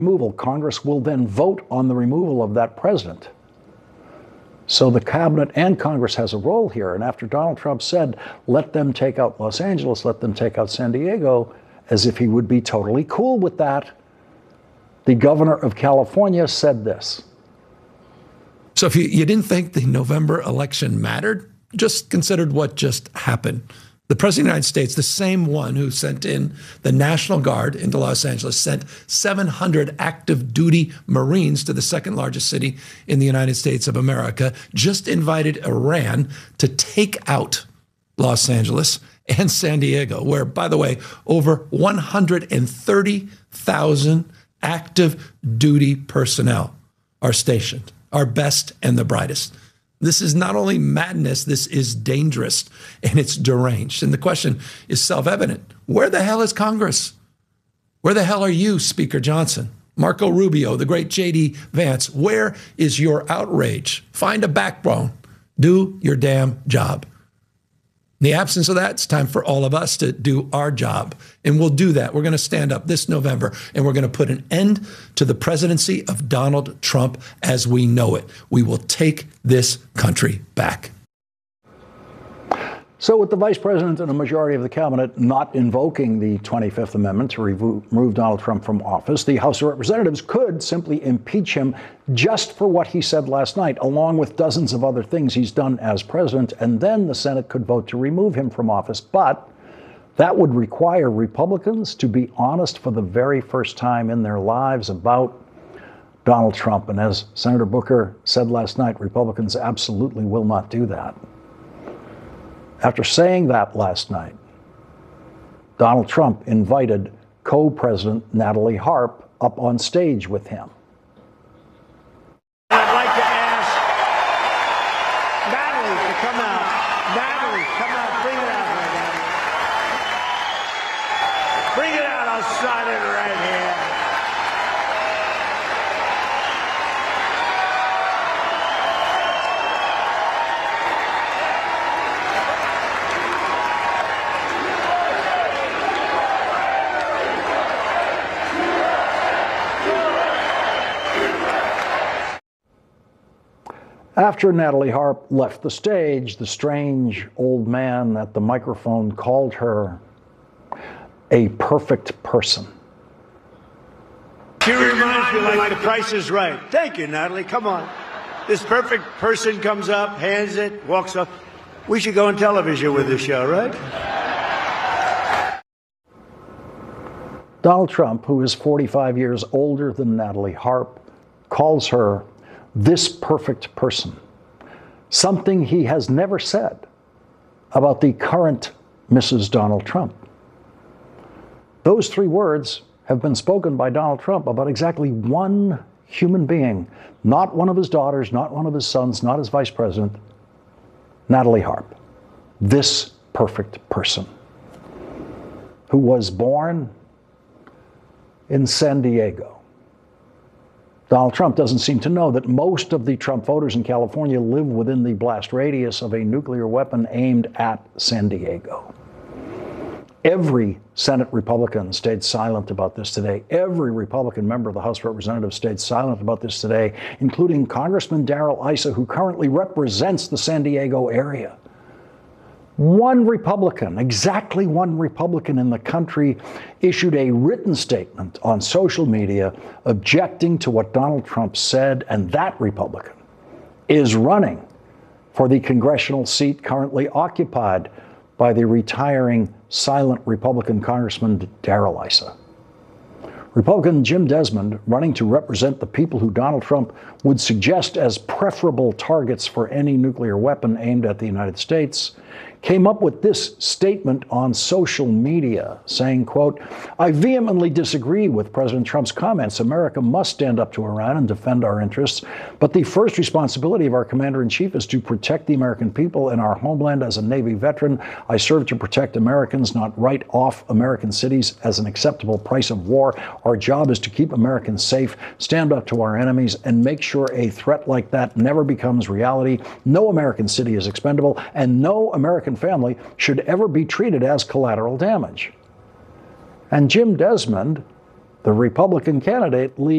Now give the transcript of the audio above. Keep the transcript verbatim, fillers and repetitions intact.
removal, Congress will then vote on the removal of that president. So the cabinet and Congress has a role here. And after Donald Trump said, let them take out Los Angeles, let them take out San Diego, as if he would be totally cool with that, the governor of California said this. So if you, you didn't think the November election mattered, just considered what just happened. The President of the United States, the same one who sent in the National Guard into Los Angeles, sent seven hundred active duty Marines to the second largest city in the United States of America, just invited Iran to take out Los Angeles and San Diego, where, by the way, over one hundred thirty thousand active duty personnel are stationed, our best and the brightest. This is not only madness, this is dangerous and it's deranged. And the question is self-evident. Where the hell is Congress? Where the hell are you, Speaker Johnson? Marco Rubio, the great J D Vance, where is your outrage? Find a backbone. Do your damn job. In the absence of that, it's time for all of us to do our job. And we'll do that. We're going to stand up this November and we're going to put an end to the presidency of Donald Trump as we know it. We will take this country back. So with the vice president and a majority of the cabinet not invoking the twenty-fifth Amendment to remove Donald Trump from office, the House of Representatives could simply impeach him just for what he said last night, along with dozens of other things he's done as president, and then the Senate could vote to remove him from office. But that would require Republicans to be honest for the very first time in their lives about Donald Trump. And as Senator Booker said last night, Republicans absolutely will not do that. After saying that last night, Donald Trump invited co-president Natalie Harp up on stage with him. I'd like to ask Natalie to come out. Natalie, come out. Bring it out right now. Bring it out. I'll sign it right here. After Natalie Harp left the stage, the strange old man at the microphone called her a perfect person. She reminds me like The Price is Right. Thank you, Natalie. Come on. This perfect person comes up, hands it, walks up. We should go on television with this show, right? Donald Trump, who is forty-five years older than Natalie Harp, calls her this perfect person, something he has never said about the current Missus Donald Trump. Those three words have been spoken by Donald Trump about exactly one human being, not one of his daughters, not one of his sons, not his vice president, Natalie Harp. This perfect person, who was born in San Diego. Donald Trump doesn't seem to know that most of the Trump voters in California live within the blast radius of a nuclear weapon aimed at San Diego. Every Senate Republican stayed silent about this today. Every Republican member of the House of Representatives stayed silent about this today, including Congressman Darrell Issa, who currently represents the San Diego area. One Republican, exactly one Republican in the country, issued a written statement on social media objecting to what Donald Trump said, and that Republican is running for the congressional seat currently occupied by the retiring silent Republican Congressman Darrell Issa. Republican Jim Desmond, running to represent the people who Donald Trump would suggest as preferable targets for any nuclear weapon aimed at the United States, came up with this statement on social media saying, quote, "I vehemently disagree with President Trump's comments. America must stand up to Iran and defend our interests. But the first responsibility of our commander-in-chief is to protect the American people and our homeland. As a Navy veteran, I serve to protect Americans, not write off American cities as an acceptable price of war. Our job is to keep Americans safe, stand up to our enemies, and make sure a threat like that never becomes reality. No American city is expendable, and no American family should ever be treated as collateral damage." And Jim Desmond The Republican candidate leads